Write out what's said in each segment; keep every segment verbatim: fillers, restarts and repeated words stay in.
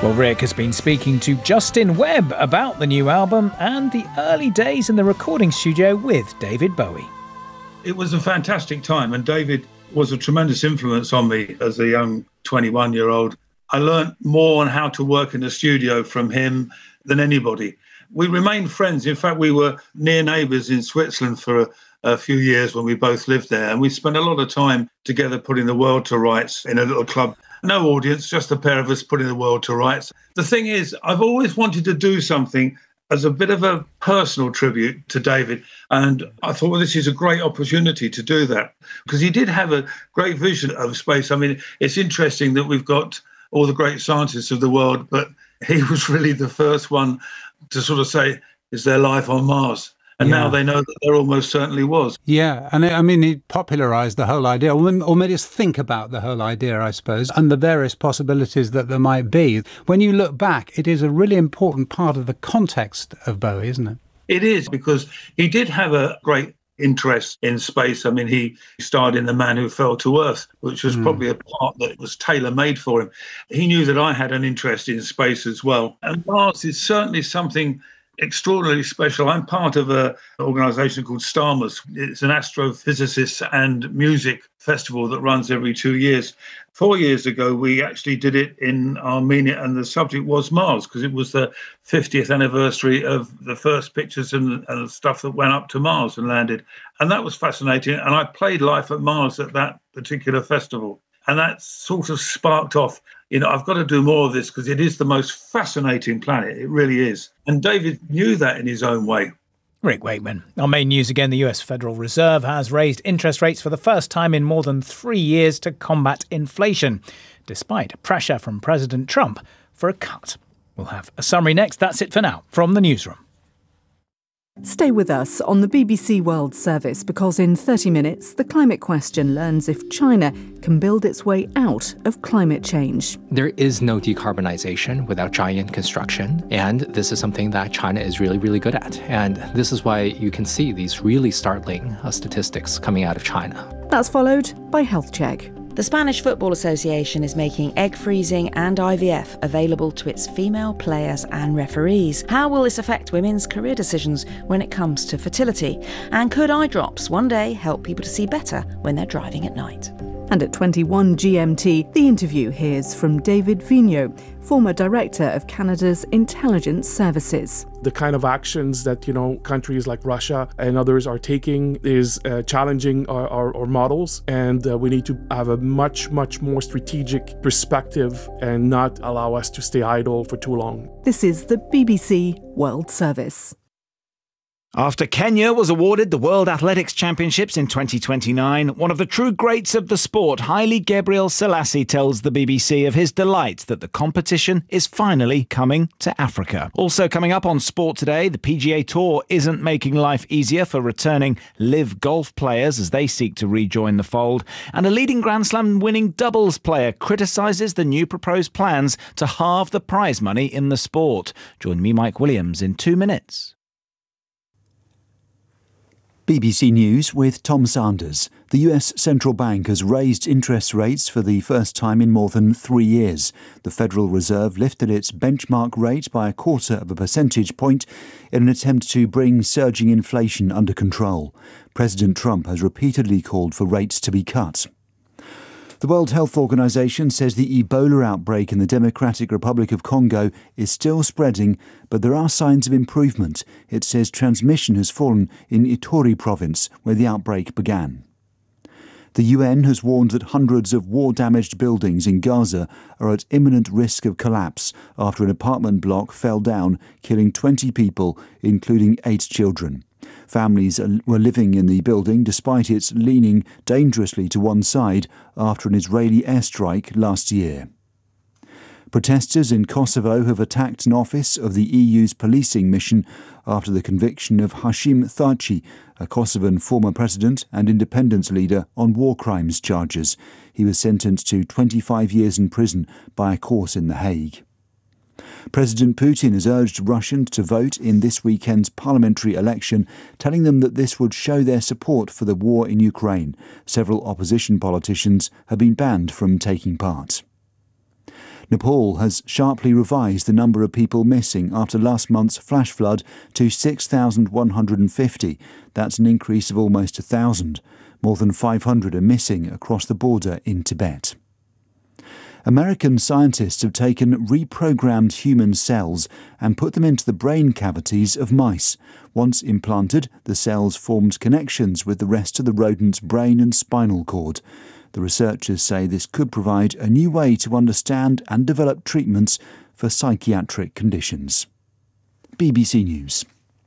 Well, Rick has been speaking to Justin Webb about the new album and the early days in the recording studio with David Bowie. It was a fantastic time, and David was a tremendous influence on me as a young twenty-one-year-old. I learnt more on how to work in the studio from him than anybody. We remained friends. In fact, we were near neighbours in Switzerland for a, a few years when we both lived there, and we spent a lot of time together putting the world to rights in a little club. No audience, just a pair of us putting the world to rights. The thing is, I've always wanted to do something as a bit of a personal tribute to David. And I thought, well, this is a great opportunity to do that, because he did have a great vision of space. I mean, it's interesting that we've got all the great scientists of the world, but he was really the first one to sort of say, is there life on Mars? And yeah. Now they know that there almost certainly was. Yeah, and I mean, he popularised the whole idea, or made us think about the whole idea, I suppose, and the various possibilities that there might be. When you look back, it is a really important part of the context of Bowie, isn't it? It is, because he did have a great interest in space. I mean, he starred in The Man Who Fell to Earth, which was mm. probably a part that was tailor-made for him. He knew that I had an interest in space as well. And Mars is certainly something extraordinarily special. I'm part of an organisation called STARMUS. It's an astrophysicists and music festival that runs every two years. Four years ago, we actually did it in Armenia, and the subject was Mars, because it was the fiftieth anniversary of the first pictures and, and stuff that went up to Mars and landed. And that was fascinating. And I played Life at Mars at that particular festival. And that sort of sparked off, you know, I've got to do more of this because it is the most fascinating planet. It really is. And David knew that in his own way. Rick Wakeman. On main news again, the U S Federal Reserve has raised interest rates for the first time in more than three years to combat inflation, despite pressure from President Trump for a cut. We'll have a summary next. That's it for now from the newsroom. Stay with us on the B B C World Service, because in thirty minutes, The Climate Question learns if China can build its way out of climate change. There is no decarbonisation without giant construction, and this is something that China is really, really good at. And this is why you can see these really startling uh, statistics coming out of China. That's followed by Health Check. The Spanish Football Association is making egg freezing and I V F available to its female players and referees. How will this affect women's career decisions when it comes to fertility? And could eye drops one day help people to see better when they're driving at night? And at twenty-one G M T, the interview hears from David Vigneault, former director of Canada's intelligence services. The kind of actions that, you know, countries like Russia and others are taking is uh, challenging our, our, our models, and uh, we need to have a much, much more strategic perspective and not allow us to stay idle for too long. This is the B B C World Service. After Kenya was awarded the World Athletics Championships in twenty twenty-nine, one of the true greats of the sport, Haile Gabriel Selassie, tells the B B C of his delight that the competition is finally coming to Africa. Also coming up on Sport Today, the P G A Tour isn't making life easier for returning live golf players as they seek to rejoin the fold, and a leading Grand Slam winning doubles player criticises the new proposed plans to halve the prize money in the sport. Join me, Mike Williams, in two minutes. B B C News with Tom Sanders. The U S Central Bank has raised interest rates for the first time in more than three years. The Federal Reserve lifted its benchmark rate by a quarter of a percentage point in an attempt to bring surging inflation under control. President Trump has repeatedly called for rates to be cut. The World Health Organization says the Ebola outbreak in the Democratic Republic of Congo is still spreading, but there are signs of improvement. It says transmission has fallen in Ituri province, where the outbreak began. The U N has warned that hundreds of war-damaged buildings in Gaza are at imminent risk of collapse after an apartment block fell down, killing twenty people, including eight children. Families were living in the building despite its leaning dangerously to one side after an Israeli airstrike last year. Protesters in Kosovo have attacked an office of the E U's policing mission after the conviction of Hashim Thaçi, a Kosovan former president and independence leader, on war crimes charges. He was sentenced to twenty-five years in prison by a court in The Hague. President Putin has urged Russians to vote in this weekend's parliamentary election, telling them that this would show their support for the war in Ukraine. Several opposition politicians have been banned from taking part. Nepal has sharply revised the number of people missing after last month's flash flood to six thousand one hundred fifty. That's an increase of almost one thousand. More than five hundred are missing across the border in Tibet. American scientists have taken reprogrammed human cells and put them into the brain cavities of mice. Once implanted, the cells formed connections with the rest of the rodent's brain and spinal cord. The researchers say this could provide a new way to understand and develop treatments for psychiatric conditions. B B C News.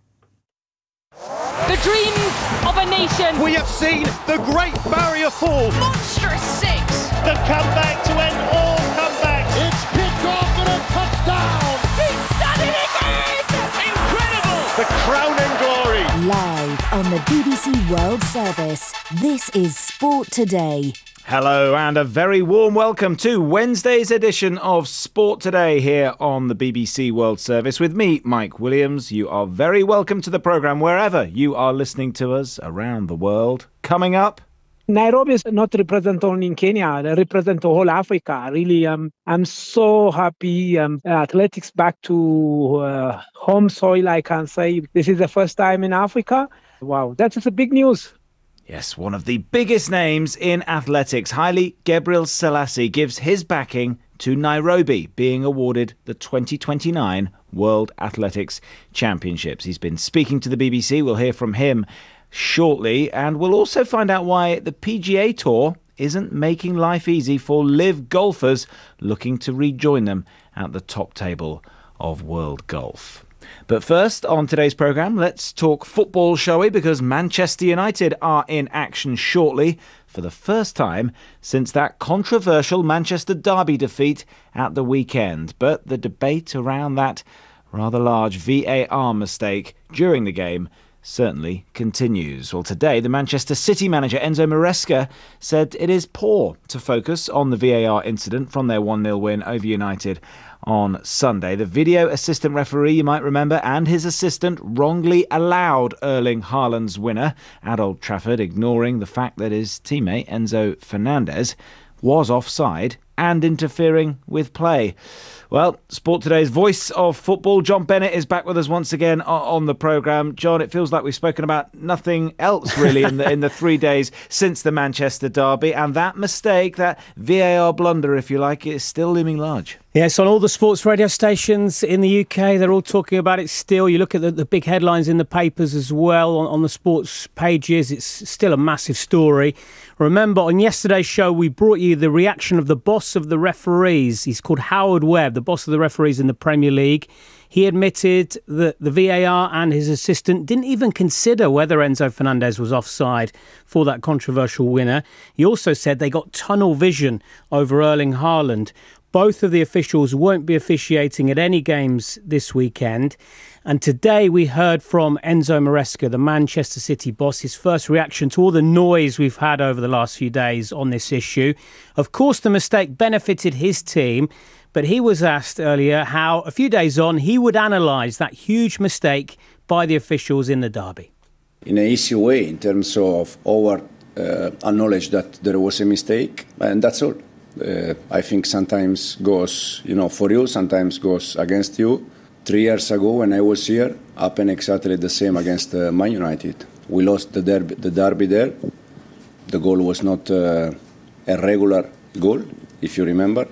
The dreams of a nation. We have seen the Great Barrier Fall. Monstrous six. The comeback to end all comebacks. It's picked off and a touchdown. He's done it again. Incredible. The crowning glory. Live on the B B C World Service. This is Sport Today. Hello and a very warm welcome to Wednesday's edition of Sport Today here on the B B C World Service with me, Mike Williams. You are very welcome to the programme wherever you are listening to us around the world. Coming up, Nairobi is not represent only in Kenya, they represent the whole Africa. Really, um, I'm so happy. Um, athletics back to uh, home soil, I can say. This is the first time in Africa. Wow, that is a big news. Yes, one of the biggest names in athletics, Haile Gebrselassie, Selassie, gives his backing to Nairobi being awarded the twenty twenty-nine World Athletics Championships. He's been speaking to the B B C. We'll hear from him shortly, and we'll also find out why the P G A Tour isn't making life easy for live golfers looking to rejoin them at the top table of world golf. But first, on today's programme, let's talk football, shall we? Because Manchester United are in action shortly for the first time since that controversial Manchester derby defeat at the weekend. But the debate around that rather large V A R mistake during the game certainly continues. Well, today, the Manchester City manager Enzo Maresca said it is poor to focus on the V A R incident from their one nil win over United on Sunday. The video assistant referee, you might remember, and his assistant wrongly allowed Erling Haaland's winner at Old Trafford, ignoring the fact that his teammate Enzo Fernandez was offside and interfering with play. Well, Sport Today's voice of football, John Bennett, is back with us once again on the programme. John, it feels like we've spoken about nothing else really in the in the three days since the Manchester derby, and that mistake, that V A R blunder, if you like, is still looming large. Yes, on all the sports radio stations in the U K, they're all talking about it still. You look at the, the big headlines in the papers as well, on, on the sports pages, it's still a massive story. Remember, on yesterday's show, we brought you the reaction of the boss of the referees. He's called Howard Webb, the boss of the referees in the Premier League. He admitted that the V A R and his assistant didn't even consider whether Enzo Fernandez was offside for that controversial winner. He also said they got tunnel vision over Erling Haaland. Both of the officials won't be officiating at any games this weekend. And today we heard from Enzo Maresca, the Manchester City boss, his first reaction to all the noise we've had over the last few days on this issue. Of course, the mistake benefited his team, but he was asked earlier how, a few days on, he would analyse that huge mistake by the officials in the derby. In an easy way, in terms of our uh, acknowledge that there was a mistake, and that's all. Uh, I think sometimes goes, you know, for you, sometimes goes against you. Three years ago, when I was here, happened exactly the same against uh, Man United. We lost the derby, the derby there. The goal was not uh, a regular goal, if you remember.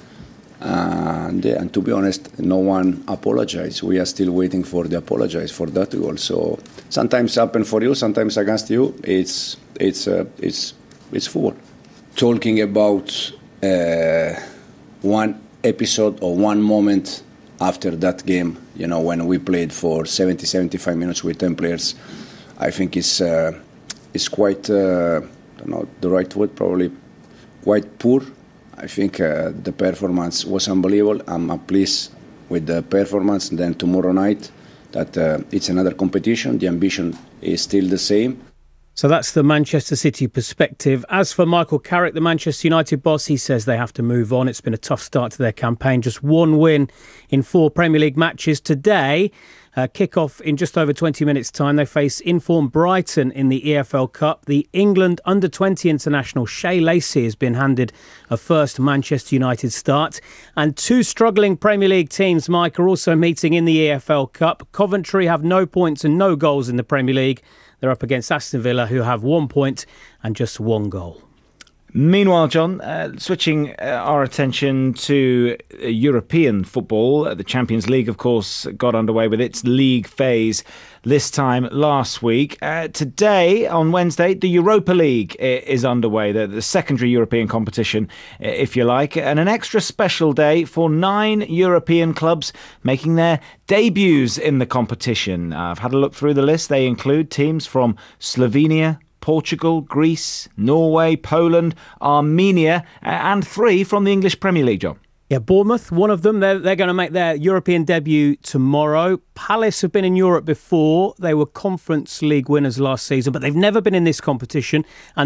And, yeah, and to be honest, no one apologized. We are still waiting for the apologize for that goal. So sometimes happen for you, sometimes against you. It's it's uh, it's it's football. Talking about uh, one episode or one moment after that game, you know, when we played for seventy, seventy-five minutes with ten players, I think it's uh, it's quite uh, I don't know the right word, probably quite poor. I think uh, the performance was unbelievable. I'm pleased with the performance. And then tomorrow night, that uh, it's another competition. The ambition is still the same. So that's the Manchester City perspective. As for Michael Carrick, the Manchester United boss, he says they have to move on. It's been a tough start to their campaign. Just one win in four Premier League matches. Today, uh, kick-off in just over twenty minutes' time. They face informed Brighton in the E F L Cup. The England under twenty international Shea Lacey has been handed a first Manchester United start. And two struggling Premier League teams, Mike, are also meeting in the E F L Cup. Coventry have no points and no goals in the Premier League. They're up against Aston Villa, who have one point and just one goal. Meanwhile, John, uh, switching uh, our attention to uh, European football, uh, the Champions League, of course, got underway with its league phase this time last week. Uh, today, on Wednesday, the Europa League is underway, the, the secondary European competition, if you like, and an extra special day for nine European clubs making their debuts in the competition. Uh, I've had a look through the list. They include teams from Slovenia, Portugal, Greece, Norway, Poland, Armenia, and three from the English Premier League, John. Yeah, Bournemouth, one of them, they're, they're going to make their European debut tomorrow. Palace have been in Europe before. They were Conference League winners last season, but they've never been in this competition. And